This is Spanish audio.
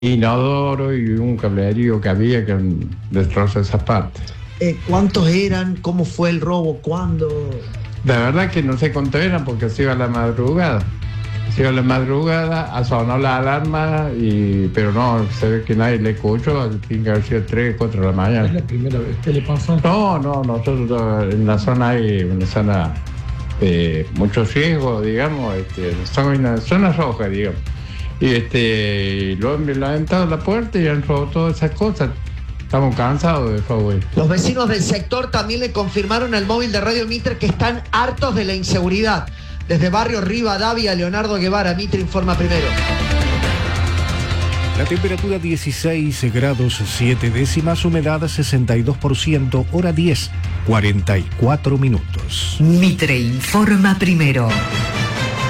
inodoro y un cablerío que había que destrozó esas partes. ¿Cuántos eran? ¿Cómo fue el robo? ¿Cuándo? La verdad que no sé cuántos eran porque se iba a la madrugada. Sonó la alarma, pero no, se ve que nadie le escuchó, tiene que haber sido 3, 4 de la mañana. ¿Es la primera vez que le pasó? No, nosotros en la zona hay una zona de mucho riesgo, digamos, son una zona roja, digamos. Y luego me han entrado a la puerta y han robado todas esas cosas. Estamos cansados de robo. Los vecinos del sector también le confirmaron al móvil de Radio Mitre que están hartos de la inseguridad. Desde Barrio Rivadavia, Leonardo Guevara, Mitre informa primero. La temperatura 16 grados 7 décimas, humedad 62%, hora 10, 44 minutos. Mitre informa primero.